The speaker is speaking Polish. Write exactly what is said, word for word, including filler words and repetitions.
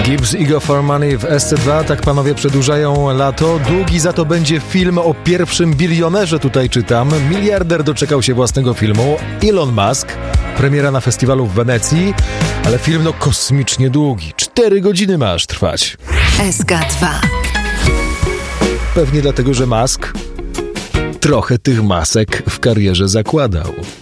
Gibbs, Ego for Money w S C dwa, tak panowie przedłużają lato. Długi za to będzie film o pierwszym bilionerze, tutaj czytam. Miliarder doczekał się własnego filmu. Elon Musk, premiera na festiwalu w Wenecji, ale film no kosmicznie długi. Cztery godziny ma aż trwać. S K dwa. Pewnie dlatego, że Musk trochę tych masek w karierze zakładał.